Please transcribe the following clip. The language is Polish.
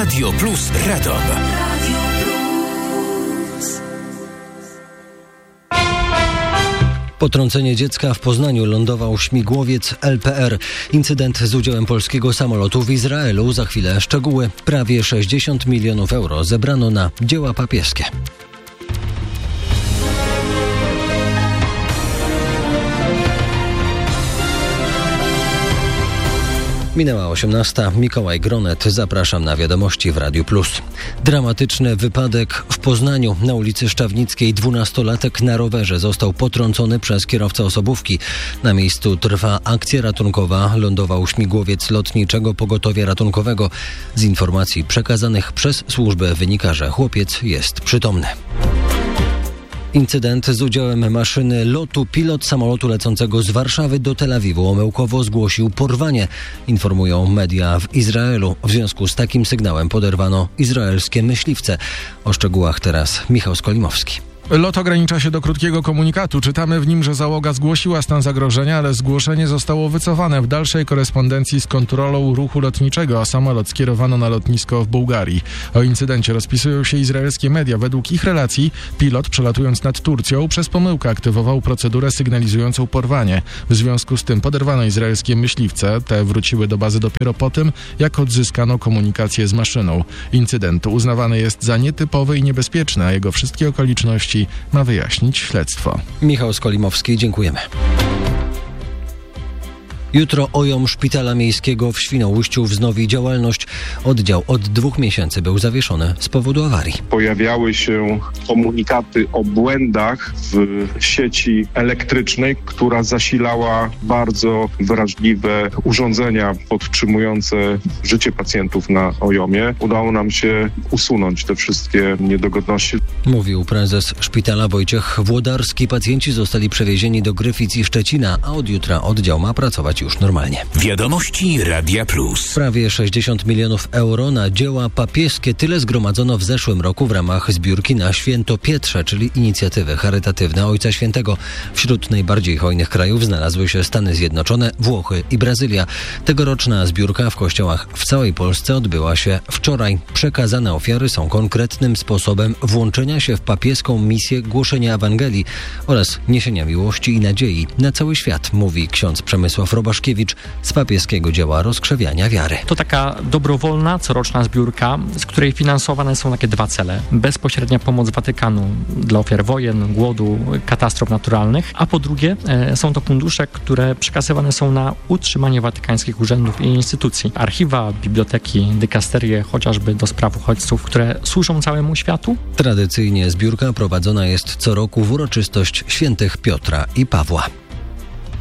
Radio Plus Radom. Potrącenie dziecka w Poznaniu lądował śmigłowiec LPR. Incydent z udziałem polskiego samolotu w Izraelu. Za chwilę szczegóły. Prawie 60 milionów euro zebrano na dzieła papieskie. Minęła 18. Mikołaj Gronet. Zapraszam na wiadomości w Radiu Plus. Dramatyczny wypadek w Poznaniu. Na ulicy Szczawnickiej 12-latek na rowerze został potrącony przez kierowcę osobówki. Na miejscu trwa akcja ratunkowa. Lądował śmigłowiec lotniczego pogotowia ratunkowego. Z informacji przekazanych przez służbę wynika, że chłopiec jest przytomny. Incydent z udziałem maszyny lotu. Pilot samolotu lecącego z Warszawy do Tel Awiwu omyłkowo zgłosił porwanie, informują media w Izraelu. W związku z takim sygnałem poderwano izraelskie myśliwce. O szczegółach teraz Michał Skolimowski. Lot ogranicza się do krótkiego komunikatu. Czytamy w nim, że załoga zgłosiła stan zagrożenia, ale zgłoszenie zostało wycofane w dalszej korespondencji z kontrolą ruchu lotniczego, a samolot skierowano na lotnisko w Bułgarii. O incydencie rozpisują się izraelskie media. Według ich relacji pilot, przelatując nad Turcją, przez pomyłkę aktywował procedurę sygnalizującą porwanie. W związku z tym poderwano izraelskie myśliwce. Te wróciły do bazy dopiero po tym, jak odzyskano komunikację z maszyną. Incydent uznawany jest za nietypowy i niebezpieczny, a jego wszystkie okoliczności ma wyjaśnić śledztwo. Michał Skolimowski, dziękujemy. Jutro OJOM Szpitala Miejskiego w Świnoujściu wznowi działalność. Oddział od 2 miesięcy był zawieszony z powodu awarii. Pojawiały się komunikaty o błędach w sieci elektrycznej, która zasilała bardzo wrażliwe urządzenia podtrzymujące życie pacjentów na OJOM-ie. Udało nam się usunąć te wszystkie niedogodności. Mówił prezes szpitala Wojciech Włodarski. Pacjenci zostali przewiezieni do Gryfic i Szczecina, a od jutra oddział ma pracować już normalnie. Wiadomości Radia Plus. Prawie 60 milionów euro na dzieła papieskie. Tyle zgromadzono w zeszłym roku w ramach zbiórki na Święto Pietrze, czyli inicjatywy charytatywne Ojca Świętego. Wśród najbardziej hojnych krajów znalazły się Stany Zjednoczone, Włochy i Brazylia. Tegoroczna zbiórka w kościołach w całej Polsce odbyła się wczoraj. Przekazane ofiary są konkretnym sposobem włączenia się w papieską misję głoszenia Ewangelii oraz niesienia miłości i nadziei na cały świat, mówi ksiądz Przemysław Robaszkiewicz z papieskiego dzieła rozkrzewiania wiary. To taka dobrowolna, coroczna zbiórka, z której finansowane są takie 2 cele. Bezpośrednia pomoc Watykanu dla ofiar wojen, głodu, katastrof naturalnych, a po drugie są to fundusze, które przekazywane są na utrzymanie watykańskich urzędów i instytucji. Archiwa, biblioteki, dykasterie, chociażby do spraw uchodźców, które służą całemu światu. Tradycyjnie zbiórka prowadzona jest co roku w uroczystość świętych Piotra i Pawła.